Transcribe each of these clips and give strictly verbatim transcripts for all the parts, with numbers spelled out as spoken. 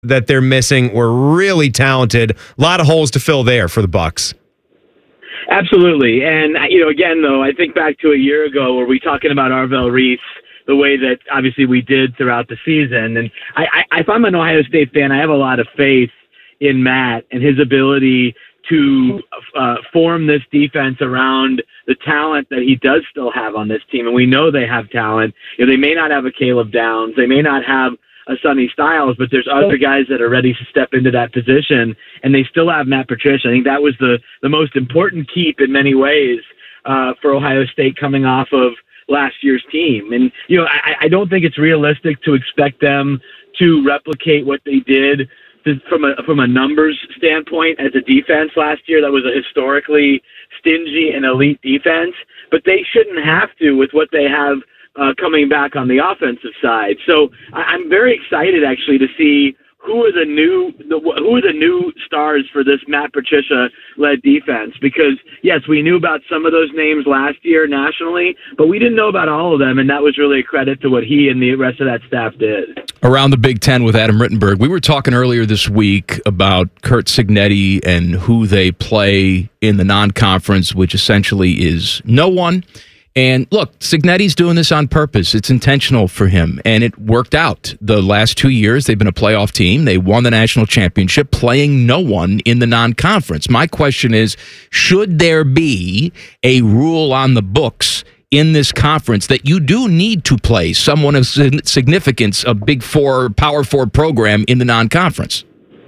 that they're missing. We're really talented. A lot of holes to fill there for the Bucks. Absolutely. And, you know, again, though, I think back to a year ago where we talking about Arvell Reese the way that obviously we did throughout the season. And I, I, if I'm an Ohio State fan, I have a lot of faith in Matt and his ability to uh, form this defense around the talent that he does still have on this team. And we know they have talent. You know, they may not have a Caleb Downs. They may not have a Sonny Styles, but there's other guys that are ready to step into that position, and they still have Matt Patricia. I think that was the, the most important keep in many ways uh, for Ohio State coming off of last year's team. And, you know, I, I don't think it's realistic to expect them to replicate what they did from a from a numbers standpoint as a defense last year. That was a historically stingy and elite defense, but they shouldn't have to with what they have uh, coming back on the offensive side. So I, I'm very excited actually to see who are the new the, who are the new stars for this Matt Patricia led defense, because yes, we knew about some of those names last year nationally, but we didn't know about all of them, and that was really a credit to what he and the rest of that staff did. Around the Big Ten with Adam Rittenberg, we were talking earlier this week about Curt Cignetti and who they play in the non-conference, which essentially is no one. And look, Cignetti's doing this on purpose. It's intentional for him, and it worked out. The last two years, they've been a playoff team. They won the national championship playing no one in the non-conference. My question is, should there be a rule on the books in this conference that you do need to play someone of significance, a Big Four, Power Four program in the non-conference?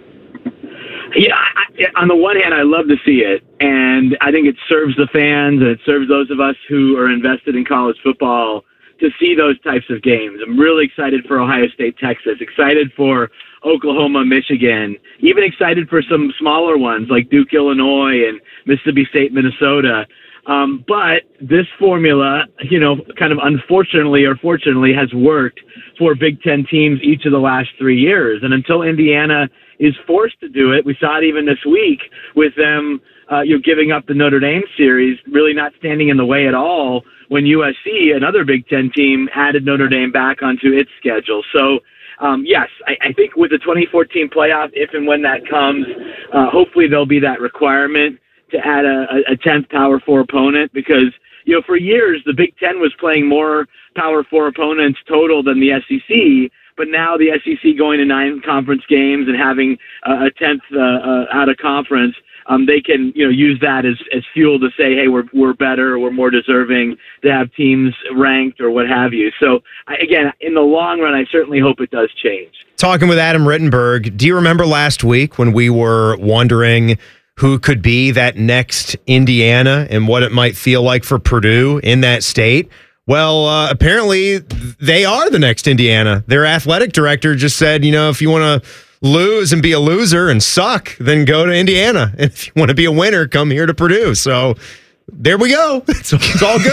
Yeah, I, on the one hand, I love to see it, and I think it serves the fans and it serves those of us who are invested in college football to see those types of games. I'm really excited for Ohio State, Texas, excited for Oklahoma, Michigan, even excited for some smaller ones like Duke, Illinois, and Mississippi State, Minnesota. Um, but this formula, you know, kind of unfortunately or fortunately has worked for Big Ten teams each of the last three years. And until Indiana is forced to do it, we saw it even this week with them, uh, you know, giving up the Notre Dame series, really not standing in the way at all when U S C, another Big Ten team, added Notre Dame back onto its schedule. So, um, yes, I, I think with the twenty fourteen playoff, if and when that comes, uh, hopefully there'll be that requirement to add a, a tenth Power Four opponent, because, you know, for years the Big Ten was playing more Power Four opponents total than the S E C, but now the S E C going to nine conference games and having uh, a tenth uh, uh, out of conference, um, they can, you know, use that as, as fuel to say, hey, we're we're better, we're more deserving to have teams ranked or what have you. So I, again, in the long run, I certainly hope it does change. Talking with Adam Rittenberg, do you remember last week when we were wondering who could be that next Indiana and what it might feel like for Purdue in that state? Well, uh, apparently they are the next Indiana. Their athletic director just said, you know, if you want to lose and be a loser and suck, then go to Indiana. And if you want to be a winner, come here to Purdue. So there we go. It's, it's all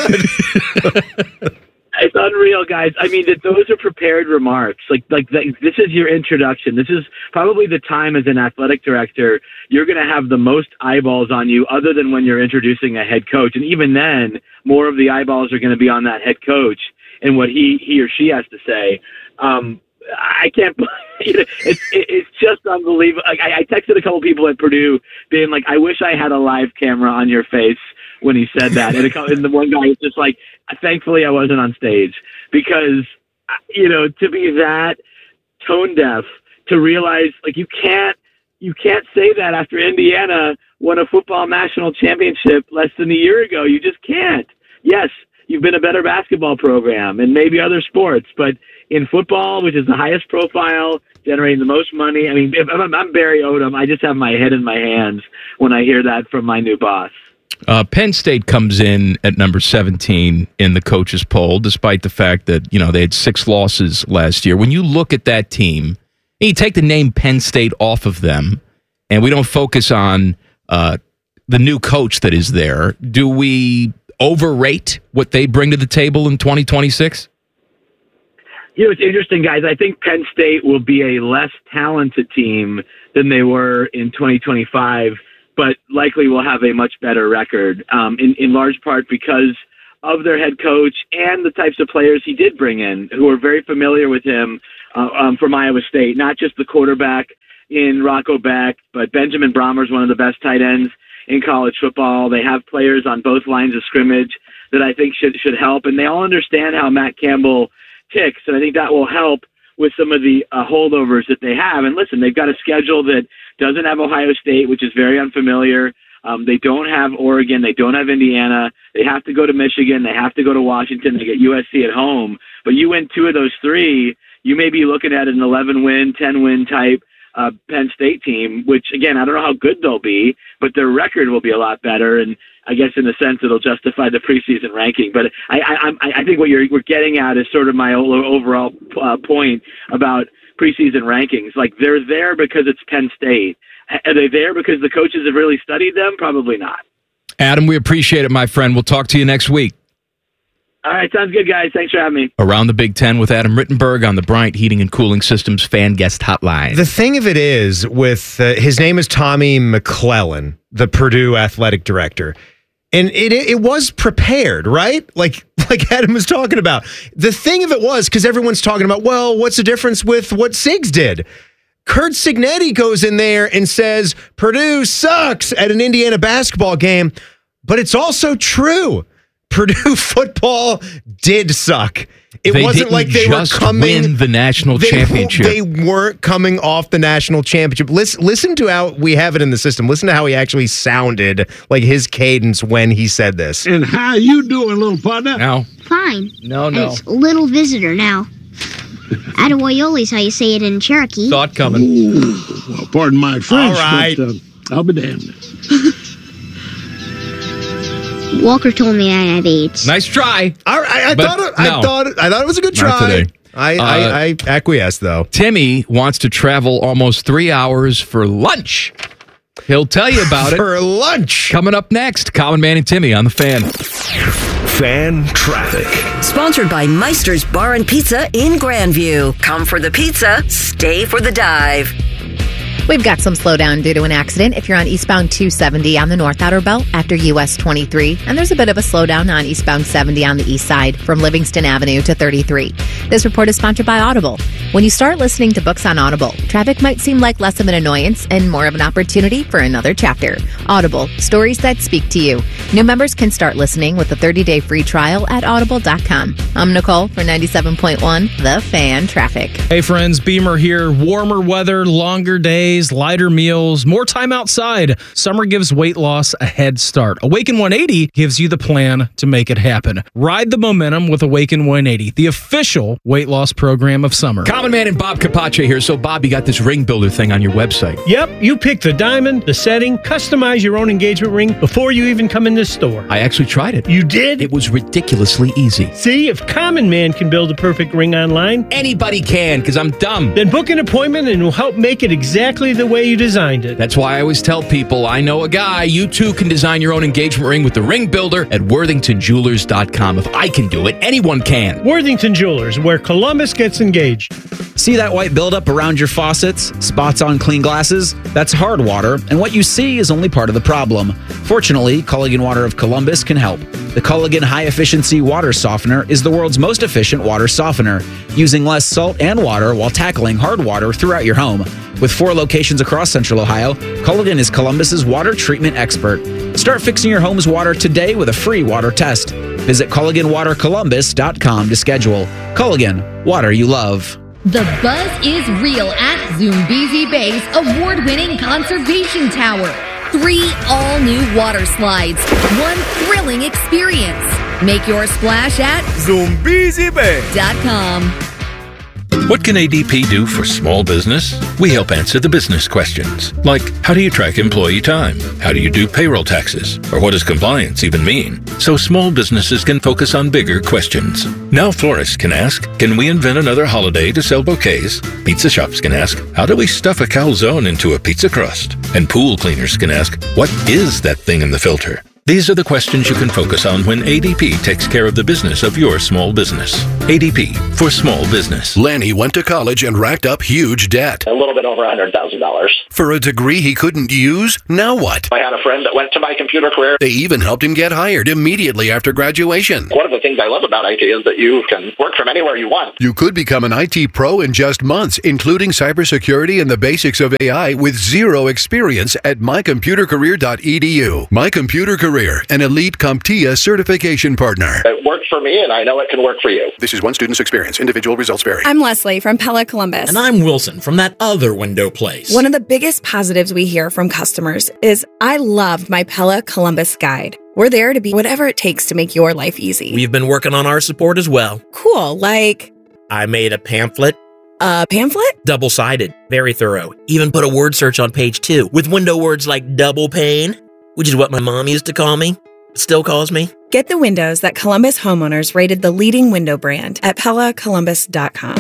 good. It's unreal, guys. I mean, those are prepared remarks. Like, like this is your introduction. This is probably the time as an athletic director you're going to have the most eyeballs on you, other than when you're introducing a head coach. And even then, more of the eyeballs are going to be on that head coach and what he he or she has to say. Um, I can't. It's it's just unbelievable. I, I texted a couple people at Purdue, being like, "I wish I had a live camera on your face when he said that." And, a, and the one guy was just like, "Thankfully, I wasn't on stage," because, you know, to be that tone deaf, to realize like you can't you can't say that after Indiana won a football national championship less than a year ago. You just can't. Yes, you've been a better basketball program and maybe other sports, but in football, which is the highest profile, generating the most money, I mean, if I'm, I'm Barry Odom, I just have my head in my hands when I hear that from my new boss. Uh, Penn State comes in at number seventeen in the coaches poll, despite the fact that, you know, they had six losses last year. When you look at that team, and you take the name Penn State off of them, and we don't focus on uh, the new coach that is there, do we overrate what they bring to the table in twenty twenty-six? You know, it's interesting, guys. I think Penn State will be a less talented team than they were in twenty twenty-five, but likely will have a much better record, um, in, in large part because of their head coach and the types of players he did bring in who are very familiar with him uh, um, from Iowa State. Not just the quarterback in Rocco Beck, but Benjamin Brahmer is one of the best tight ends in college football. They have players on both lines of scrimmage that I think should should help, and they all understand how Matt Campbell ticks, and I think that will help with some of the uh, holdovers that they have. And listen, they've got a schedule that doesn't have Ohio State, which is very unfamiliar. Um, they don't have Oregon. They don't have Indiana. They have to go to Michigan. They have to go to Washington. They get U S C at home. But you win two of those three, you may be looking at an eleven-win, ten-win type uh, Penn State team, which, again, I don't know how good they'll be, but their record will be a lot better. And I guess in a sense it'll justify the preseason ranking. But I, I, I think what you're we're getting at is sort of my overall uh, point about preseason rankings. Like, they're there because it's Penn State. Are they there because the coaches have really studied them? Probably not. Adam, we appreciate it, my friend. We'll talk to you next week. All right, sounds good, guys. Thanks for having me. Around the Big Ten with Adam Rittenberg on the Bryant Heating and Cooling Systems fan guest hotline. The thing of it is, with uh, his name is Tommy McClellan, the Purdue athletic director, and it it was prepared, right? Like like Adam was talking about. The thing of it was, because everyone's talking about, well, what's the difference with what Sigs did? Curt Cignetti goes in there and says Purdue sucks at an Indiana basketball game, but it's also true. Purdue football did suck. It they wasn't like they were coming win the national they, championship. They weren't coming off the national championship. Listen, listen to how we have it in the system. Listen to how he actually sounded, like his cadence when he said this. And how you doing, little partner? No. Fine. No, no. It's little visitor now. Atawoyoli's how you say it in Cherokee. Thought coming. Ooh, well, pardon my French, All right. but uh, I'll be damned. Walker told me I have AIDS. Nice try. All right, I, I But thought it, no. I thought it, I thought it was a good Not try. today. I, Uh, I, I acquiesced though. Timmy wants to travel almost three hours for lunch. He'll tell you about it. For lunch. Coming up next, Common Man and Timmy on the Fan. Fan traffic. Sponsored by Meister's Bar and Pizza in Grandview. Come for the pizza, stay for the dive. We've got some slowdown due to an accident if you're on eastbound two seventy on the North Outer Belt after U S twenty-three, and there's a bit of a slowdown on eastbound seventy on the east side from Livingston Avenue to thirty-three. This report is sponsored by Audible. When you start listening to books on Audible, traffic might seem like less of an annoyance and more of an opportunity for another chapter. Audible, stories that speak to you. New members can start listening with a thirty-day free trial at audible dot com. I'm Nicole for ninety-seven point one, The Fan Traffic. Hey friends, Beamer here. Warmer weather, longer days, lighter meals, more time outside. Summer gives weight loss a head start. Awaken one eighty gives you the plan to make it happen. Ride the momentum with Awaken one eighty, the official weight loss program of summer. Common Man and Bob Capace here. So, Bob, you got this ring builder thing on your website. Yep, you pick the diamond, the setting, customize your own engagement ring before you even come in the store. I actually tried it. You did? It was ridiculously easy. See, if Common Man can build a perfect ring online, Anybody can, because I'm dumb. then book an appointment and we'll help make it exactly the way you designed it. That's why I always tell people, I know a guy. You too can design your own engagement ring with the Ring Builder at worthington jewelers dot com. If I can do it, anyone can. Worthington Jewelers, where Columbus gets engaged. See that white buildup around your faucets? Spots on clean glasses? That's hard water, and what you see is only part of the problem. Fortunately, Culligan Water of Columbus can help. The Culligan High Efficiency Water Softener is the world's most efficient water softener, using less salt and water while tackling hard water throughout your home. With four locations across Central Ohio, Culligan is Columbus's water treatment expert. Start fixing your home's water today with a free water test. Visit Culligan Water Columbus dot com to schedule. Culligan, water you love. The buzz is real at Zoombezi Bay's award-winning conservation tower. Three all-new water slides, one thrilling experience. Make your splash at Zoombezi Bay dot com. What can A D P do for small business? We help answer the business questions, like how do you track employee time? How do you do payroll taxes? Or what does compliance even mean? So small businesses can focus on bigger questions. Now florists can ask, can we invent another holiday to sell bouquets? Pizza shops can ask, how do we stuff a calzone into a pizza crust? And pool cleaners can ask, what is that thing in the filter? These are the questions you can focus on when A D P takes care of the business of your small business. A D P for small business. Lanny went to college and racked up huge debt. A little bit over one hundred thousand dollars. For a degree he couldn't use? Now what? I had a friend that went to my computer career. They even helped him get hired immediately after graduation. One of the things I love about I T is that you can work from anywhere you want. You could become an I T pro in just months, including cybersecurity and the basics of A I with zero experience at my computer career dot e d u. My Computer Career, an elite CompTIA certification partner. It worked for me, and I know it can work for you. This is one student's experience. Individual results vary. I'm Leslie from Pella Columbus. And I'm Wilson from that other window place. One of the biggest positives we hear from customers is, I loved my Pella Columbus guide. We're there to be whatever it takes to make your life easy. We've been working on our support as well. Cool, like... I made a pamphlet. A pamphlet? Double-sided. Very thorough. Even put a word search on page two with window words like double pane, which is what my mom used to call me. Still calls me. Get the windows that Columbus homeowners rated the leading window brand at Pella Columbus dot com.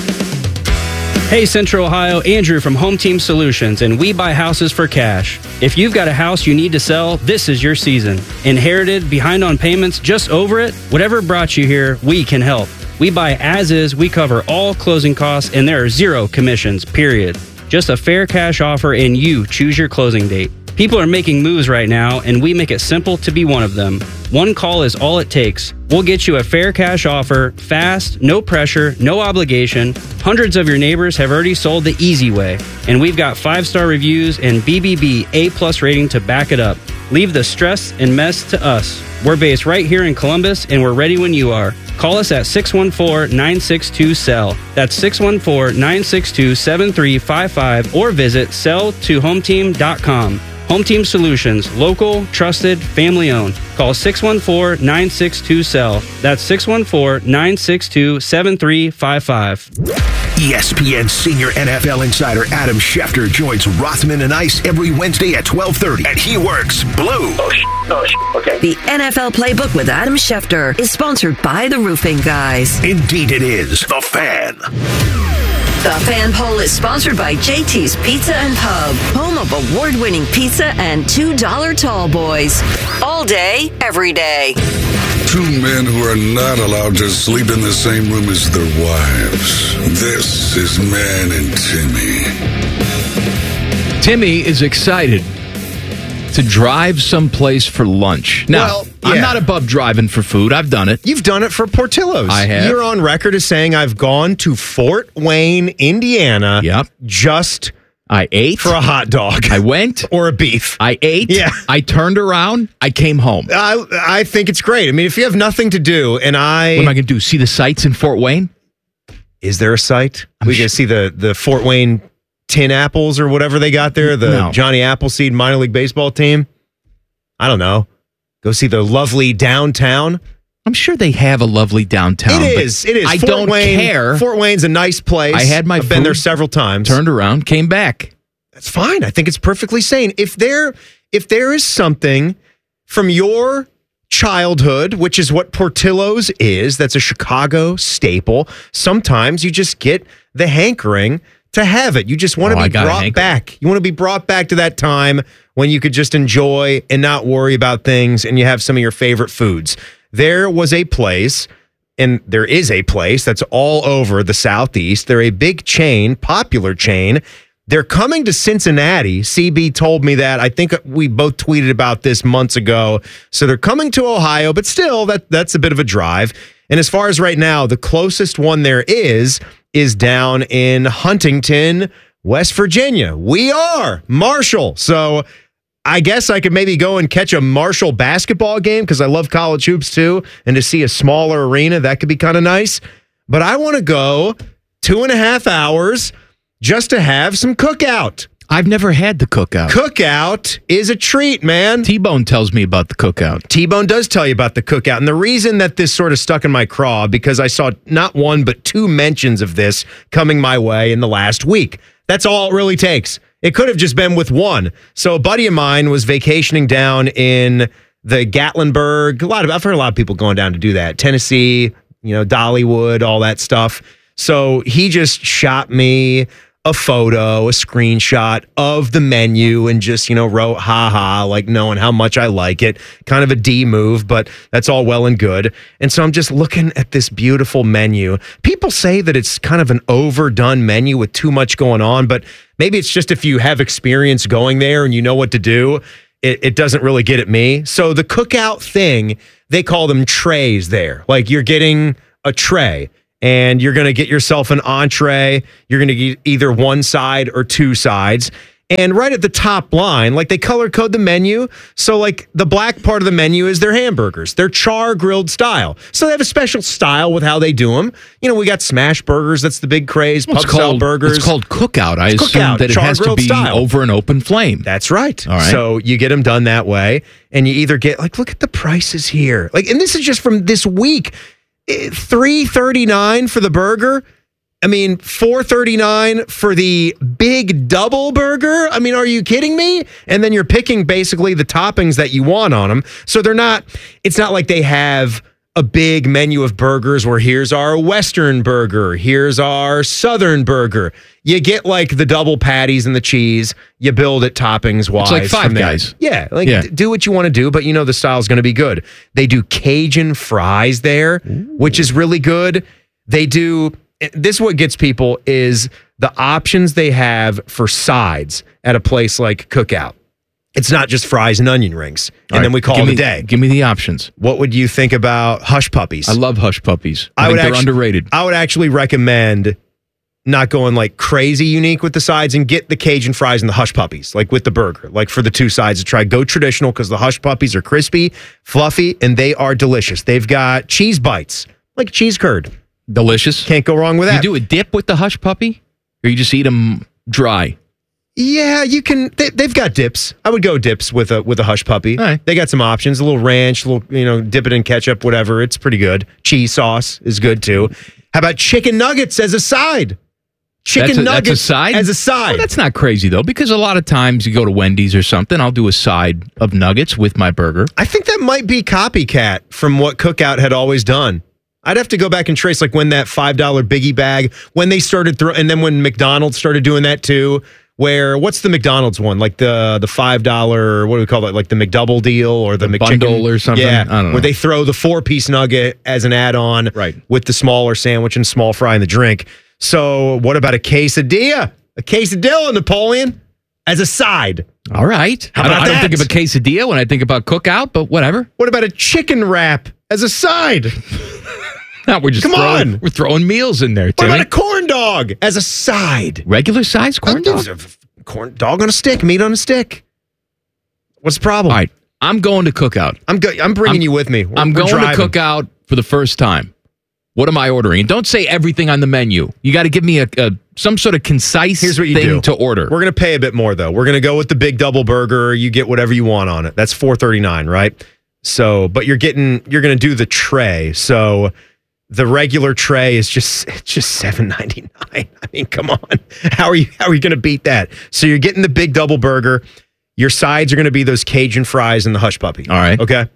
Hey Central Ohio, Andrew from Home Team Solutions, and we buy houses for cash. If you've got a house you need to sell, this is your season. Inherited, behind on payments, just over it? Whatever brought you here, we can help. We buy as is, we cover all closing costs, and there are zero commissions, period. Just a fair cash offer and you choose your closing date. People are making moves right now, and we make it simple to be one of them. One call is all it takes. We'll get you a fair cash offer, fast, no pressure, no obligation. Hundreds of your neighbors have already sold the easy way, and we've got five-star reviews and B B B A-plus rating to back it up. Leave the stress and mess to us. We're based right here in Columbus, and we're ready when you are. Call us at six one four, nine six two, S E L L. That's six one four, nine six two, seven three five five or visit sell to home team dot com. Home Team Solutions, local, trusted, family owned. Call six one four, nine six two, S E L L. That's six one four, nine six two, seven three five five. E S P N senior N F L insider Adam Schefter joins Rothman and Ice every Wednesday at twelve thirty, and he works blue. Oh, sh- oh sh- okay. The N F L Playbook with Adam Schefter is sponsored by the Roofing Guys. Indeed it is. The Fan. The Fan Poll is sponsored by J T's Pizza and Pub, home of award-winning pizza and two dollar tall boys. All day, every day. Two men who are not allowed to sleep in the same room as their wives. This is Man and Timmy. Timmy is excited to drive someplace for lunch. Now, Well, I'm yeah. not above driving for food. I've done it. You've done it for Portillo's. I have. You're on record as saying I've gone to Fort Wayne, Indiana. Yep. Just I ate for a hot dog. I went or a beef. I ate. Yeah. I turned around. I came home. I I think it's great. I mean, if you have nothing to do, and I What am I going to do? See the sights in Fort Wayne? is there a site? I'm we sure- can see the the Fort Wayne Tin Apples or whatever they got there. The No. Johnny Appleseed minor league baseball team. I don't know. Go see the lovely downtown. I'm sure they have a lovely downtown. It but is. It is. I Fort don't Wayne, care. Fort Wayne's a nice place. I had my I've been there food, several times. Turned around, came back. That's fine. I think it's perfectly sane. If there, if there is something from your childhood, which is what Portillo's is, that's a Chicago staple. Sometimes you just get the hankering to have it. You just want Oh, to I be got a brought hankering. back. You want to be brought back to that time when you could just enjoy and not worry about things, and you have some of your favorite foods. There was a place, and there is a place that's all over the Southeast. They're a big chain, popular chain. They're coming to Cincinnati. C B told me that. I think we both tweeted about this months ago. So they're coming to Ohio, but still, that that's a bit of a drive. And as far as right now, the closest one there is is down in Huntington, West Virginia. We are Marshall. So I guess I could maybe go and catch a Marshall basketball game because I love college hoops too. And to see a smaller arena, that could be kind of nice. But I want to go two and a half hours just to have some cookout. I've never had the cookout. Cookout is a treat, man. T-Bone tells me about the cookout. T-Bone does tell you about the cookout. And the reason that this sort of stuck in my craw, because I saw not one, but two mentions of this coming my way in the last week. That's all it really takes. It could have just been with one. So a buddy of mine was vacationing down in the Gatlinburg. A lot of, I've heard a lot of people going down to do that. Tennessee, you know, Dollywood, all that stuff. So he just shot me a photo, a screenshot of the menu and just, you know, wrote, ha ha, like knowing how much I like it. Kind of a D move, but that's all well and good. And so I'm just looking at this beautiful menu. People say that it's kind of an overdone menu with too much going on, but maybe it's just if you have experience going there and you know what to do, it, it doesn't really get at me. So the cookout thing, they call them trays there. Like you're getting a tray. And you're going to get yourself an entree. You're going to get either one side or two sides. And right at the top line, like they color code the menu. So like the black part of the menu is their hamburgers. They're char grilled style. So they have a special style with how they do them. You know, we got smash burgers. That's the big craze. Well, Pub it's called burgers. It's called cookout. I It's assume cookout, that it has to char-grilled be style. over an open flame. That's right. All right. So you get them done that way. And you either get, like, look at the prices here. Like, and this is just from this week. three thirty-nine for the burger. I mean, four thirty-nine for the big double burger. I mean, are you kidding me? And then you're picking basically the toppings that you want on them. So they're not, it's not like they have a big menu of burgers where here's our Western burger, here's our Southern burger. You get like the double patties and the cheese. You build it toppings wise. It's like Five from there. Guys. Yeah, like Yeah. d- do what you want to do, but you know the style's going to be good. They do Cajun fries there, which is really good. They do. This is what gets people is the options they have for sides at a place like Cookout. It's not just fries and onion rings, and All then right, we call give it me, a day. Give me the options. What would you think about Hush Puppies? I love Hush Puppies. I, I think would they're actu- underrated. I would actually recommend not going like crazy unique with the sides and get the Cajun fries and the Hush Puppies, like with the burger, like for the two sides to try. Go traditional because the Hush Puppies are crispy, fluffy, and they are delicious. They've got cheese bites, like cheese curd. Delicious. Can't go wrong with that. You do a dip with the Hush Puppy, or you just eat them dry? Yeah, you can. They, they've got dips. I would go dips with a with a Hush Puppy. right. They got some options. A little ranch, a little, you know, dip it in ketchup, whatever. It's pretty good. Cheese sauce is good too. How about chicken nuggets as a side? Chicken that's a, nuggets that's a side? as a side. Well, that's not crazy, though, because a lot of times you go to Wendy's or something, I'll do a side of nuggets with my burger. I think that might be copycat from what Cookout had always done. I'd have to go back and trace like when that five dollar biggie bag, when they started throwing, and then when McDonald's started doing that too, where, what's the McDonald's one? Like the the five dollar, what do we call that? Like the McDouble deal or the, The McChicken? bundle or something? Yeah, I don't know. where they throw the four-piece nugget as an add-on Right. with the smaller sandwich and small fry and the drink. So what about a quesadilla? A quesadilla, Napoleon, as a side. All right. How I don't, about I don't that? think of a quesadilla when I think about Cookout, but whatever. What about a chicken wrap as a side? No, we're just Come throwing, on. we're throwing meals in there, What Timmy. about a corn dog as a side? Regular size corn dog? Corn dog on a stick, meat on a stick. What's the problem? All right. I'm going to Cookout. I'm go- I'm bringing I'm- you with me. We're- I'm we're going driving. to Cookout for the first time. What am I ordering? And don't say everything on the menu. You got to give me a, a some sort of concise Here's what you thing do. to order. We're going to pay a bit more though. We're going to go with the big double burger. You get whatever you want on it. That's four thirty-nine, right? So, but you're getting you're going to do the tray. So, the regular tray is just it's just seven ninety-nine. I mean, come on. How are you how are you going to beat that? So, you're getting the big double burger. Your sides are going to be those Cajun fries and the Hush Puppy. All right. Okay.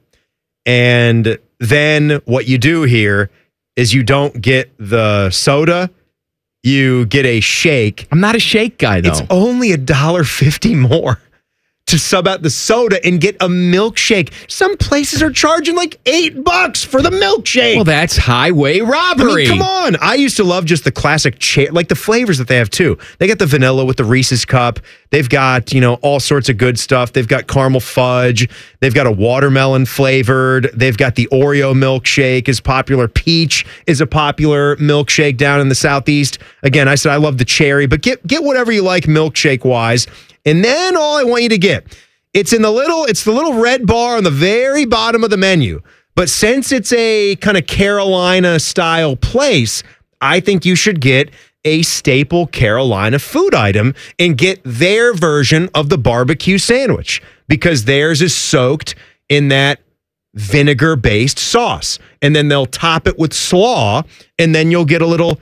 And then what you do here is you don't get the soda, you get a shake. I'm not a shake guy, though. It's only a dollar fifty more to sub out the soda and get a milkshake. Some places are charging like eight bucks for the milkshake. Well, that's highway I robbery. mean, come on. I used to love just the classic, cha- like the flavors that they have too. They got the vanilla with the Reese's cup. They've got, you know, all sorts of good stuff. They've got caramel fudge. They've got a watermelon flavored. They've got the Oreo milkshake is popular. Peach is a popular milkshake down in the Southeast. Again, I said I love the cherry, but get get whatever you like milkshake wise. And then all I want you to get, it's in the little, it's the little red bar on the very bottom of the menu. But since it's a kind of Carolina style place, I think you should get a staple Carolina food item and get their version of the barbecue sandwich because theirs is soaked in that vinegar based sauce. And then they'll top it with slaw and then you'll get a little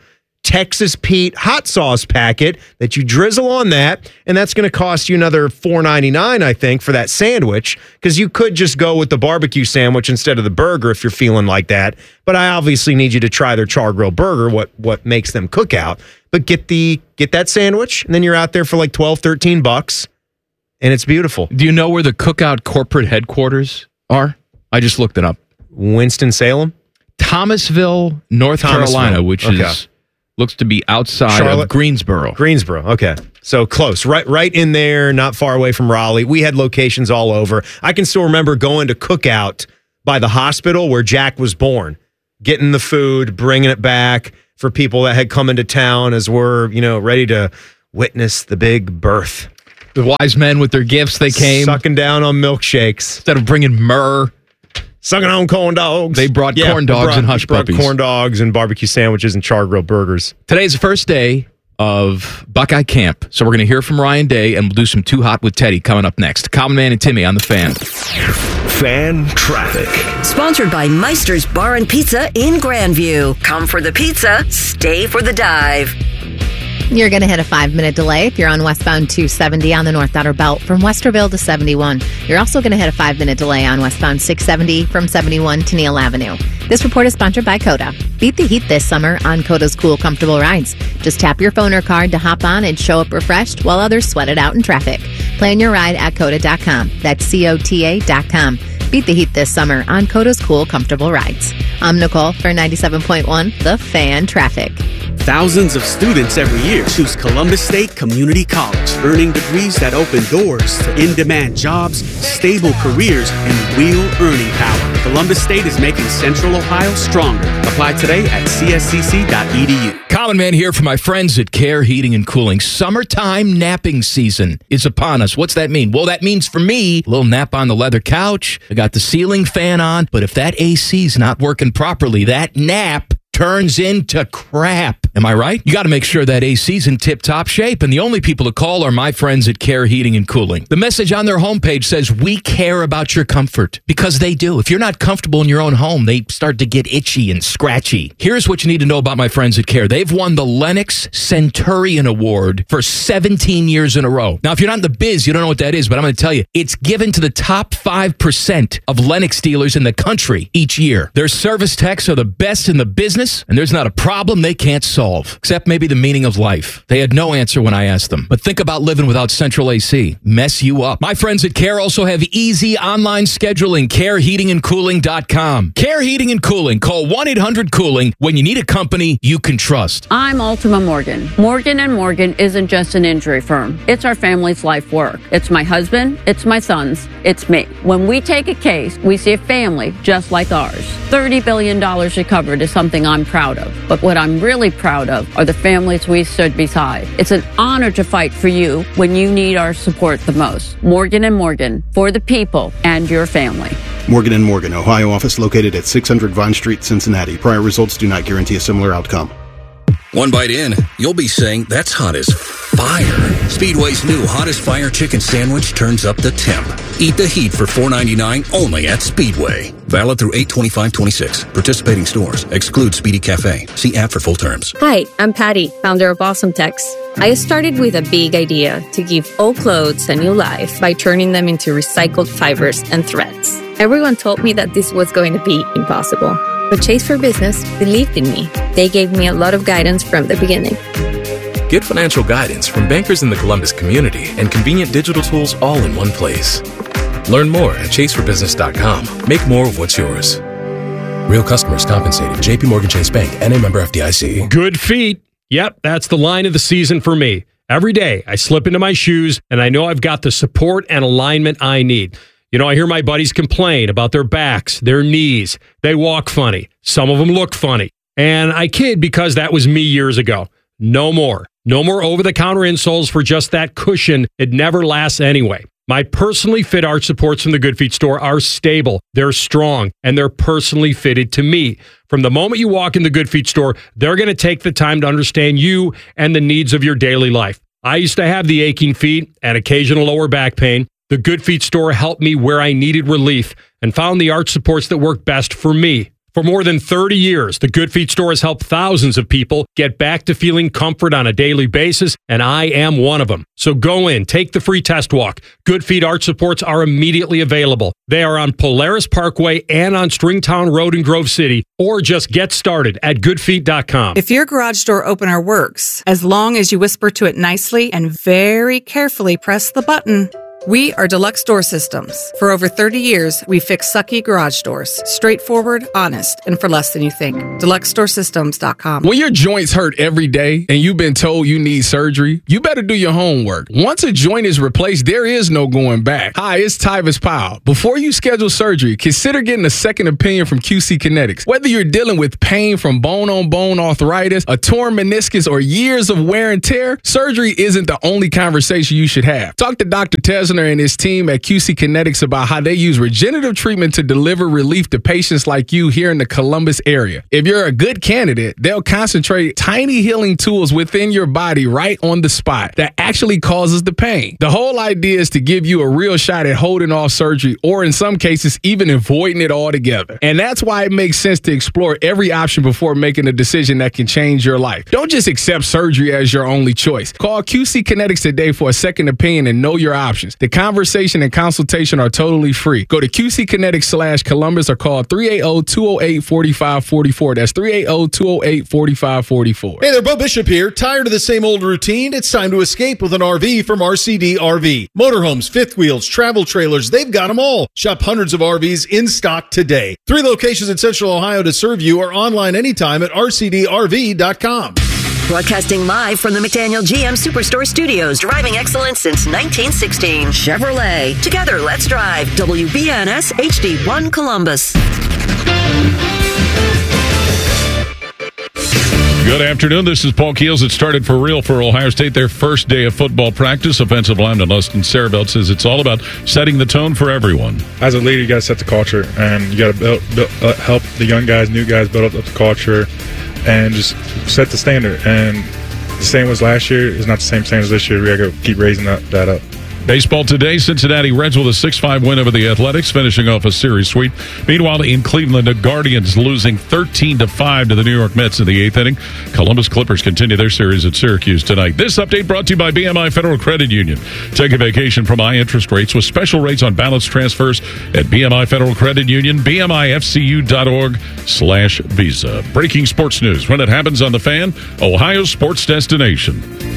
Texas Pete hot sauce packet that you drizzle on that, and that's going to cost you another four ninety-nine, I think, for that sandwich, because you could just go with the barbecue sandwich instead of the burger if you're feeling like that. But I obviously need you to try their char grill burger, what what makes them cook out. But get the get that sandwich, and then you're out there for like twelve, thirteen bucks, and it's beautiful. Do you know where the Cookout corporate headquarters are? I just looked it up. Winston-Salem? Thomasville, North Thomasville. Carolina, which Okay. is looks to be outside Charlotte? of Greensboro. Greensboro, okay. So close, right right in there, not far away from Raleigh. We had locations all over. I can still remember going to Cookout by the hospital where Jack was born, getting the food, bringing it back for people that had come into town as we're, you know, ready to witness the big birth. The wise men with their gifts, they came. Sucking down on milkshakes. Instead of bringing myrrh. Sucking on corn dogs. They brought Yeah, corn they dogs brought- and hush brought puppies. corn dogs and barbecue sandwiches and char grill burgers. Today's the first day of Buckeye Camp. So we're going to hear from Ryan Day, and we'll do some Too Hot with Teddy coming up next. Common Man and Timmy on the Fan. Fan traffic. Sponsored by Meister's Bar and Pizza in Grandview. Come for the pizza, stay for the dive. You're going to hit a five-minute delay if you're on westbound two seventy on the North Outer Belt from Westerville to seventy-one. You're also going to hit a five-minute delay on westbound six seventy from seventy-one to Neal Avenue. This report is sponsored by Coda. Beat the heat this summer on Coda's cool, comfortable rides. Just tap your phone or card to hop on and show up refreshed while others sweat it out in traffic. Plan your ride at coda dot com. That's C O T A dot com. Beat the heat this summer on Coda's cool, comfortable rides. I'm Nicole for ninety-seven point one, The Fan Traffic. Thousands of students every year choose Columbus State Community College, earning degrees that open doors to in-demand jobs, stable careers, and real earning power. Columbus State is making Central Ohio stronger. Apply today at c s c c dot e d u. Common Man here for my friends at Care Heating and Cooling. Summertime napping season is upon us. What's that mean? Well, that means for me, a little nap on the leather couch. I got the ceiling fan on, but if that A C's not working properly, that nap turns into crap. Am I right? You got to make sure that A C's in tip-top shape, and the only people to call are my friends at Care Heating and Cooling. The message on their homepage says, we care about your comfort, because they do. If you're not comfortable in your own home, they start to get itchy and scratchy. Here's what you need to know about my friends at Care. They've won the Lennox Centurion Award for seventeen years in a row. Now, if you're not in the biz, you don't know what that is, but I'm going to tell you, it's given to the top five percent of Lennox dealers in the country each year. Their service techs are the best in the business, and there's not a problem they can't solve, except maybe the meaning of life. They had no answer when I asked them. But think about living without central A C. Mess you up. My friends at Care also have easy online scheduling. care heating and cooling dot com. Care Heating and Cooling. Call one eight hundred cooling when you need a company you can trust. I'm Ultima Morgan. Morgan and Morgan isn't just an injury firm. It's our family's life work. It's my husband, it's my sons, it's me. When we take a case, we see a family just like ours. thirty billion dollars recovered is something I'm proud of. But what I'm really proud of are the families we stood beside. It's an honor to fight for you when you need our support the most. Morgan and Morgan, for the people and your family. Morgan and Morgan, Ohio office located at six hundred Vine Street, Cincinnati. Prior results do not guarantee a similar outcome. One bite in, you'll be saying, that's hot as fire. Speedway's new Hottest Fire Chicken Sandwich turns up the temp. Eat the heat for four ninety-nine only at Speedway. Valid through eight twenty-five twenty-six. Participating stores. Exclude Speedy Cafe. See app for full terms. Hi, I'm Patty, founder of Awesome Tex. I started with a big idea to give old clothes a new life by turning them into recycled fibers and threads. Everyone told me that this was going to be impossible. But Chase for Business believed in me. They gave me a lot of guidance from the beginning. Get financial guidance from bankers in the Columbus community and convenient digital tools all in one place. Learn more at chase for business dot com. Make more of what's yours. Real customers compensated. J P Morgan Chase Bank, N A member F D I C. Good feet. Yep, that's the line of the season for me. Every day I slip into my shoes and I know I've got the support and alignment I need. You know, I hear my buddies complain about their backs, their knees. They walk funny. Some of them look funny. And I kid because that was me years ago. No more. No more over-the-counter insoles for just that cushion. It never lasts anyway. My personally fit arch supports from the Good Feet store are stable, they're strong, and they're personally fitted to me. From the moment you walk in the Good Feet store, they're going to take the time to understand you and the needs of your daily life. I used to have the aching feet and occasional lower back pain. The Good Feet store helped me where I needed relief and found the arch supports that work best for me. For more than thirty years, the Good Feet store has helped thousands of people get back to feeling comfort on a daily basis, and I am one of them. So go in, take the free test walk. Good Feet arch supports are immediately available. They are on Polaris Parkway and on Stringtown Road in Grove City, or just get started at good feet dot com. If your garage door opener works, as long as you whisper to it nicely and very carefully press the button. We are Deluxe Door Systems. For over thirty years, we fix sucky garage doors. Straightforward, honest, and for less than you think. deluxe door systems dot com. When your joints hurt every day and you've been told you need surgery, you better do your homework. Once a joint is replaced, there is no going back. Hi, it's Tyvis Powell. Before you schedule surgery, consider getting a second opinion from Q C Kinetics. Whether you're dealing with pain from bone-on-bone arthritis, a torn meniscus, or years of wear and tear, surgery isn't the only conversation you should have. Talk to Doctor Tesner and his team at Q C Kinetics about how they use regenerative treatment to deliver relief to patients like you here in the Columbus area. If you're a good candidate, they'll concentrate tiny healing tools within your body right on the spot that actually causes the pain. The whole idea is to give you a real shot at holding off surgery, or in some cases, even avoiding it altogether. And that's why it makes sense to explore every option before making a decision that can change your life. Don't just accept surgery as your only choice. Call Q C Kinetics today for a second opinion and know your options. The conversation and consultation are totally free. Go to Q C Kinetics slash Columbus or call three eight zero, two zero eight, four five four four. That's three eight zero, two zero eight, four five four four. Hey there, Bo Bishop here. Tired of the same old routine? It's time to escape with an R V from R C D R V. Motorhomes, fifth wheels, travel trailers, they've got them all. Shop hundreds of R Vs in stock today. Three locations in Central Ohio to serve you, or online anytime at R C D R V dot com. Broadcasting live from the McDaniel G M Superstore Studios, driving excellence since nineteen sixteen. Chevrolet. Together, let's drive. W B N S H D one Columbus. Good afternoon. This is Paul Keels. It started for real for Ohio State, their first day of football practice. Offensive lineman Lustin Sarabelt says it's all about setting the tone for everyone. As a leader, you got to set the culture, and you got to build, build, uh, help the young guys, new guys build up the culture, and just set the standard. And the same as last year is not the same standard as this year. We got to keep raising that, that up. Baseball today, Cincinnati Reds with a six five win over the Athletics, finishing off a series sweep. Meanwhile, in Cleveland, the Guardians losing thirteen to five to the New York Mets in the eighth inning. Columbus Clippers continue their series at Syracuse tonight. This update brought to you by B M I Federal Credit Union. Take a vacation from high interest rates with special rates on balance transfers at B M I Federal Credit Union, B M I F C U dot org slash Visa. Breaking sports news when it happens on The Fan, Ohio sports destination.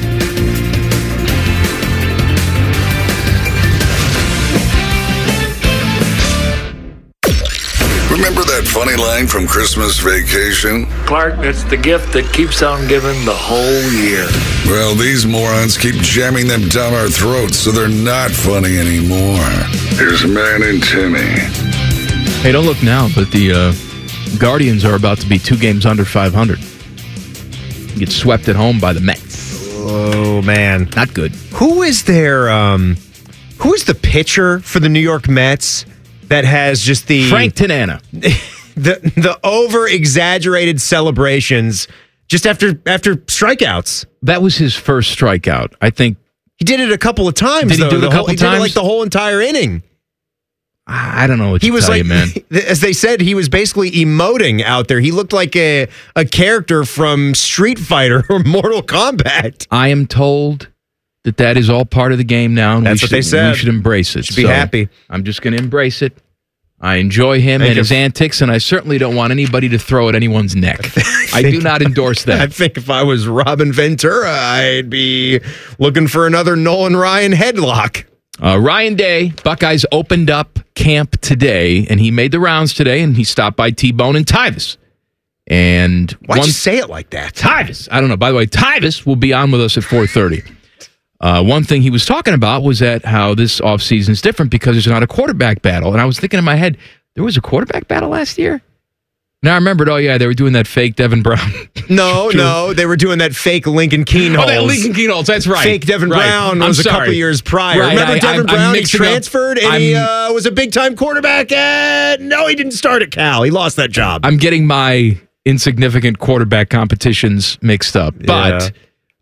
Remember that funny line from Christmas Vacation? Clark, it's the gift that keeps on giving the whole year. Well, these morons keep jamming them down our throats, so they're not funny anymore. Here's Man and Timmy. Hey, don't look now, but the uh, Guardians are about to be two games under five hundred. Get swept at home by the Mets. Oh, man. Not good. Who is their, um, who is the pitcher for the New York Mets that has just the Frank Tanana, the the over exaggerated celebrations just after after strikeouts? That was his first strikeout. I think he did it a couple of times. Did he though. do it the a whole, couple he times? Did it like the whole entire inning. I don't know what he to was tell like, you, man. As they said, he was basically emoting out there. He looked like a a character from Street Fighter or Mortal Kombat. I am told that that is all part of the game now. And That's we what should, they said. We should embrace it. Should be So, happy. I'm just going to embrace it. I enjoy him Thank and you. his antics, and I certainly don't want anybody to throw at anyone's neck. I, think- do not endorse that. I think if I was Robin Ventura, I'd be looking for another Nolan Ryan headlock. Uh, Ryan Day, Buckeyes opened up camp today, and he made the rounds today, and he stopped by T-Bone and Tyvis. And Why'd one, you say it like that? Tyvis. I don't know. By the way, Tyvis will be on with us at four thirty. Uh, one thing he was talking about was that how this offseason is different because there's not a quarterback battle. And I was thinking in my head, there was a quarterback battle last year? Now I remembered, oh, yeah, they were doing that fake Devin Brown. No, no, they were doing that fake Lincoln Keenholz. Oh, that Lincoln Keenholz, that's right. Fake Devin Right. Brown I'm was a sorry. couple years prior. Right, Remember I- Devin I'm- I'm Brown? He mixing up- transferred and he I'm- uh, was a big-time quarterback at... No, he didn't start at Cal. He lost that job. I'm getting my insignificant quarterback competitions mixed up. But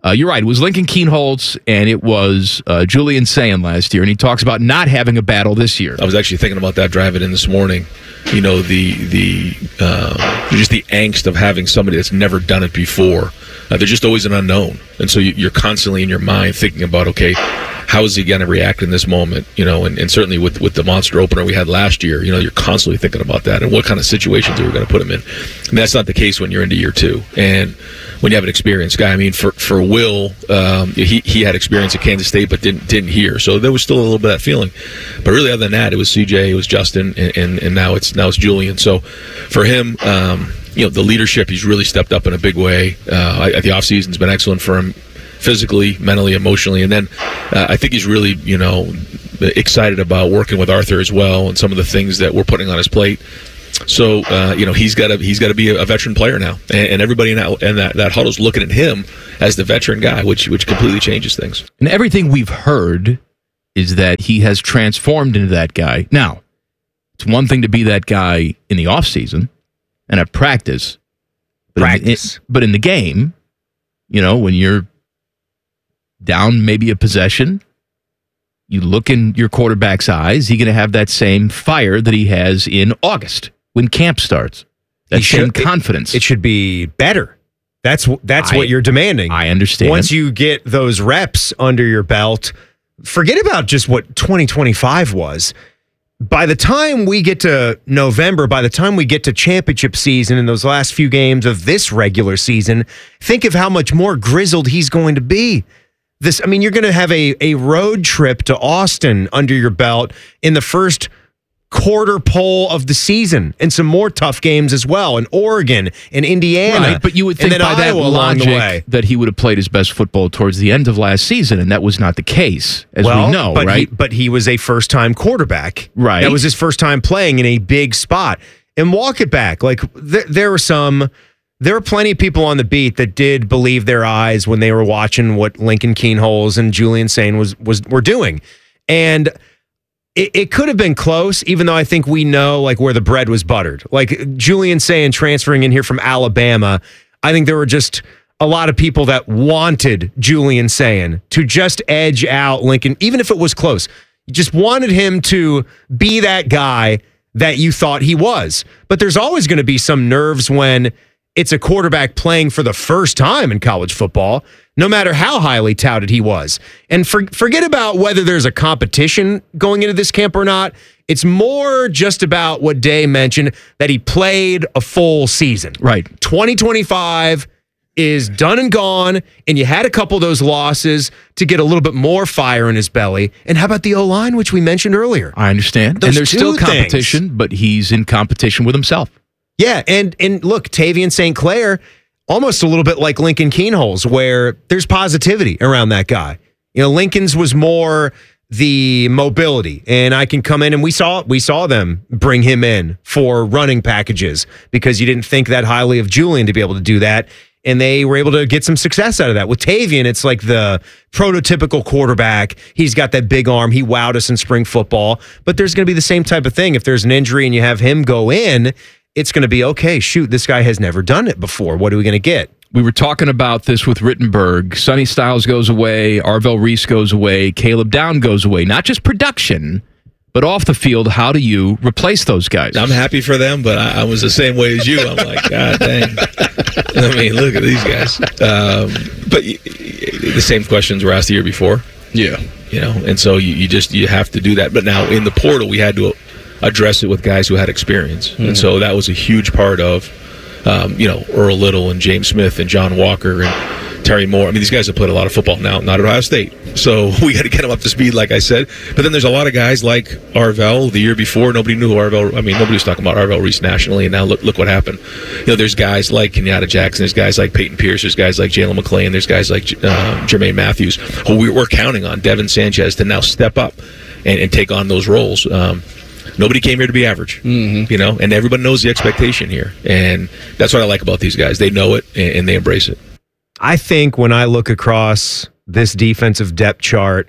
Uh, you're right. It was Lincoln Kienholz and it was uh, Julian Sayin last year, and he talks about not having a battle this year. I was actually thinking about that driving in this morning. You know, the the uh, just the angst of having somebody that's never done it before. Uh, they're just always an unknown, and so you, you're constantly in your mind thinking about, okay, how is he going to react in this moment? You know, and, and certainly with, with the monster opener we had last year, you know, you're constantly thinking about that and what kind of situations are we going to put him in. And that's not the case when you're into year two. And when you have an experienced guy, I mean, for for Will, um, he he had experience at Kansas State, but didn't didn't here, so there was still a little bit of that feeling. But really, other than that, it was C J, it was Justin, and and, and now it's now it's Julian. So for him, um, you know, the leadership, he's really stepped up in a big way. Uh, I, the offseason's been excellent for him, physically, mentally, emotionally, and then uh, I think he's really, you know, excited about working with Arthur as well, and some of the things that we're putting on his plate. So uh, you know, he's got to he's got to be a, a veteran player now, and, and everybody in that and that, that huddle's looking at him as the veteran guy, which which completely changes things. And everything we've heard is that he has transformed into that guy. Now, it's one thing to be that guy in the off season and at practice, but practice, in, but in the game, you know, when you're down maybe a possession, you look in your quarterback's eyes, he's going to have that same fire that he has in August when camp starts. That He same should- it- confidence. It should be better. That's that's I- what you're demanding. I understand. Once you get those reps under your belt, forget about just what twenty twenty-five was. By the time we get to November, by the time we get to championship season in those last few games of this regular season, think of how much more grizzled he's going to be. This, I mean, you're going to have a, a road trip to Austin under your belt in the first quarter pole of the season, and some more tough games as well in Oregon and Indiana. Right, but you would and think then by that Iowa along the way. logic that he would have played his best football towards the end of last season, and that was not the case, as well, we know, but right? He, but he was a first-time quarterback. Right. That was his first time playing in a big spot. And walk it back. Like, there, there were some... There were plenty of people on the beat that did believe their eyes when they were watching what Lincoln Kienholz and Julian Sayin was was were doing. And it, it could have been close, even though I think we know like where the bread was buttered. Like Julian Sayin transferring in here from Alabama, I think there were just a lot of people that wanted Julian Sayin to just edge out Lincoln, even if it was close. You just wanted him to be that guy that you thought he was. But there's always going to be some nerves when it's a quarterback playing for the first time in college football, no matter how highly touted he was. And for, forget about whether there's a competition going into this camp or not. It's more just about what Day mentioned, that he played a full season. Right. twenty twenty-five is done and gone, and you had a couple of those losses to get a little bit more fire in his belly. And how about the O-line, which we mentioned earlier? I understand. Those and there's two still things. competition, but he's in competition with himself. Yeah, and and look, Tavian Saint Clair, almost a little bit like Lincoln Kienholz, where there's positivity around that guy. You know, Lincoln's was more the mobility, and I can come in, and we saw we saw them bring him in for running packages because you didn't think that highly of Julian to be able to do that, and they were able to get some success out of that. With Tavian, it's like the prototypical quarterback. He's got that big arm. He wowed us in spring football, but there's going to be the same type of thing. If there's an injury and you have him go in, it's going to be, okay, shoot, this guy has never done it before. What are we going to get? We were talking about this with Rittenberg. Sonny Styles goes away. Arvell Reese goes away. Caleb Down goes away. Not just production, but off the field, how do you replace those guys? I'm happy for them, but I, I was the same way as you. I'm like, God dang. I mean, look at these guys. Um, but y- y- the same questions were asked the year before. Yeah. You know, and so you, you just you have to do that. But now in the portal, we had to address it with guys who had experience. Mm-hmm. And so that was a huge part of, um, you know, Earl Little and James Smith and John Walker and Terry Moore. I mean, these guys have played a lot of football now, not at Ohio State. So we got to get them up to speed, like I said. But then there's a lot of guys like Arvell the year before. Nobody knew who Arvell, I mean, nobody was talking about Arvell Reese nationally, and now look look what happened. You know, there's guys like Kenyatta Jackson, there's guys like Peyton Pierce, there's guys like Jalen McClain, there's guys like uh, Jermaine Matthews, who we we're counting on, Devin Sanchez, to now step up and, and take on those roles. Um, Nobody came here to be average, mm-hmm. you know, and everybody knows the expectation here. And that's what I like about these guys. They know it, and, and they embrace it. I think when I look across this defensive depth chart,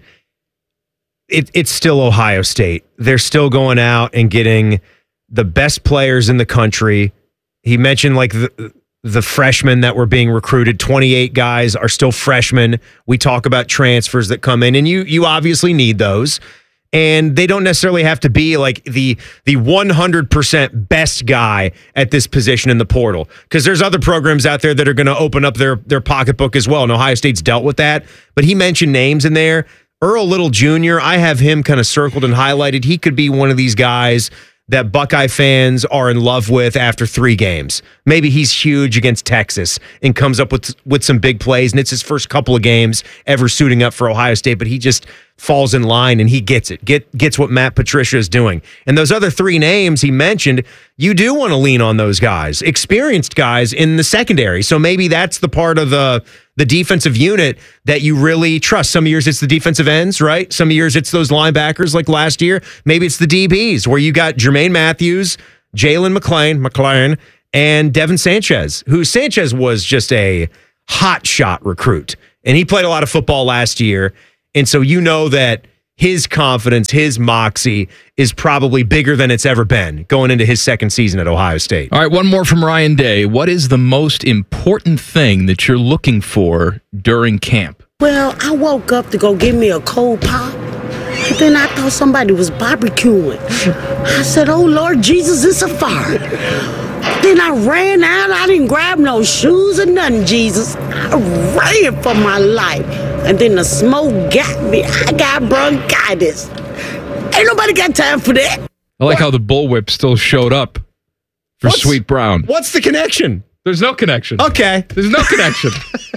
it, it's still Ohio State. They're still going out and getting the best players in the country. He mentioned like the, the freshmen that were being recruited. twenty-eight guys are still freshmen. We talk about transfers that come in, and you you obviously need those. And they don't necessarily have to be like the the one hundred percent best guy at this position in the portal, because there's other programs out there that are going to open up their their pocketbook as well. And Ohio State's dealt with that. But he mentioned names in there. Earl Little Junior, I have him kind of circled and highlighted. He could be one of these guys that Buckeye fans are in love with after three games. Maybe he's huge against Texas and comes up with with some big plays, and it's his first couple of games ever suiting up for Ohio State, but he just falls in line and he gets it, get gets what Matt Patricia is doing. And those other three names he mentioned, you do want to lean on those guys, experienced guys in the secondary. So maybe that's the part of the the defensive unit that you really trust. Some years it's the defensive ends, right? Some years it's those linebackers like last year. Maybe it's the D Bs where you got Jermaine Matthews, Jalen McClain, McLaren, and Devin Sanchez, who Sanchez was just a hot shot recruit. And he played a lot of football last year. And so you know that his confidence, his moxie is probably bigger than it's ever been going into his second season at Ohio State. All right, one more from Ryan Day. What is the most important thing that you're looking for during camp? Well, I woke up to go get me a cold pop. And then I thought somebody was barbecuing. I said, oh, Lord Jesus, it's a fire. Then I ran out. I didn't grab no shoes or nothing, Jesus. I ran for my life. And then the smoke got me. I got bronchitis. Ain't nobody got time for that. I like how the bullwhip still showed up for What's- Sweet Brown. What's the connection? There's no connection. Okay. There's no connection.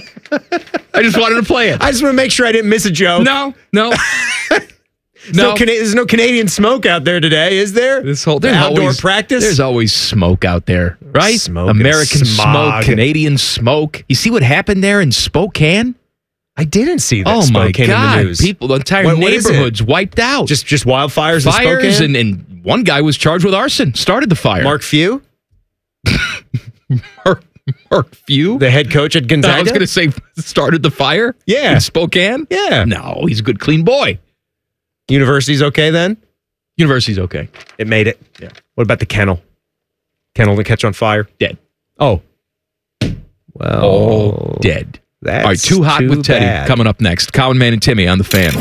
I just wanted to play it. I just want to make sure I didn't miss a joke. No, no. There's no, Cana- there's no Canadian smoke out there today, is there? This whole there's outdoor always, practice. There's always smoke out there, right? Smoke and American smog. smoke, Canadian smoke. You see what happened there in Spokane? I didn't see that. Oh my Spokane God! in the news. People, the entire What- what is it? neighborhoods wiped out. Just just wildfires. Fires, in Spokane? and, and one guy was charged with arson. Started the fire. Mark Few, Mark, Mark Few, the head coach at Gonzaga. I was going to say started the fire. Yeah, in Spokane. Yeah, no, he's a good, clean boy. University's okay then. University's okay. It made it. Yeah. What about the kennel? Kennel to catch on fire. Dead. Oh. Well. Oh, dead. That's all right, Too Hot too with Teddy bad. coming up next. Common Man and Timmy on the Fan.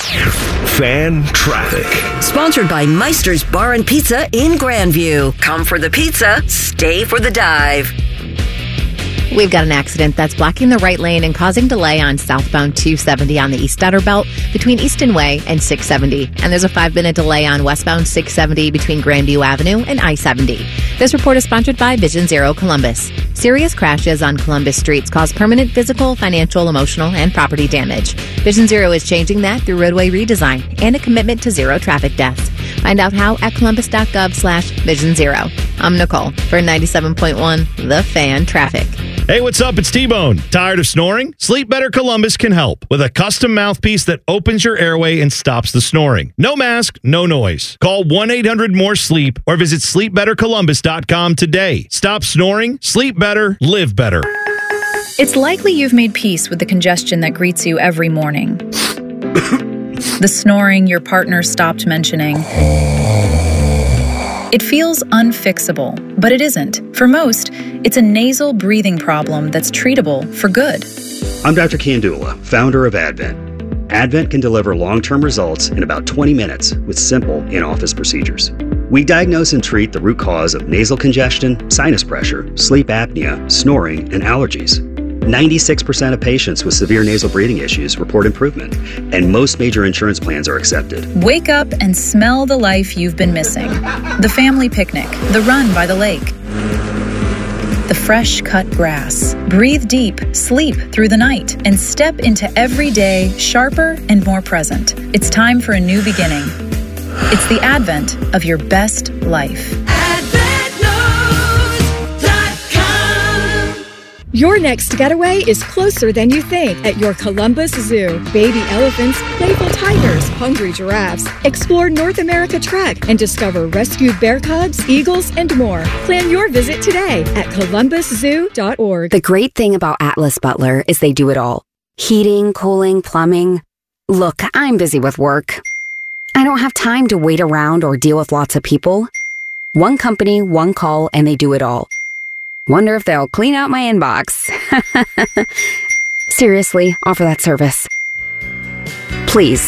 Fan traffic. Sponsored by Meister's Bar and Pizza in Grandview. Come for the pizza, stay for the dive. We've got an accident that's blocking the right lane and causing delay on southbound two seventy on the East Outer Belt between Easton Way and six seventy. And there's a five-minute delay on westbound six seventy between Grandview Avenue and I seventy. This report is sponsored by Vision Zero Columbus. Serious crashes on Columbus streets cause permanent physical, financial, emotional, and property damage. Vision Zero is changing that through roadway redesign and a commitment to zero traffic deaths. Find out how at columbus.gov slash vision zero. I'm Nicole for ninety-seven point one The Fan Traffic. Hey, what's up? It's T-Bone. Tired of snoring? Sleep Better Columbus can help with a custom mouthpiece that opens your airway and stops the snoring. No mask, no noise. Call one eight hundred more sleep or visit sleep better columbus dot com today. Stop snoring, sleep better, live better. It's likely you've made peace with the congestion that greets you every morning. The snoring your partner stopped mentioning. It feels unfixable, but it isn't. For most, it's a nasal breathing problem that's treatable for good. I'm Doctor Kandula, founder of Advent. Advent can deliver long-term results in about twenty minutes with simple in-office procedures. We diagnose and treat the root cause of nasal congestion, sinus pressure, sleep apnea, snoring, and allergies. ninety-six percent of patients with severe nasal breathing issues report improvement, and most major insurance plans are accepted. Wake up and smell the life you've been missing. The family picnic, the run by the lake, the fresh cut grass. Breathe deep, sleep through the night, and step into every day sharper and more present. It's time for a new beginning. It's the advent of your best life. Your next getaway is closer than you think at your Columbus Zoo. Baby elephants, playful tigers, hungry giraffes. Explore North America Trek and discover rescued bear cubs, eagles, and more. Plan your visit today at columbus zoo dot org. The great thing about Atlas Butler is they do it all. Heating, cooling, plumbing. Look, I'm busy with work. I don't have time to wait around or deal with lots of people. One company, one call, and they do it all. Wonder if they'll clean out my inbox. Seriously, offer that service. Please.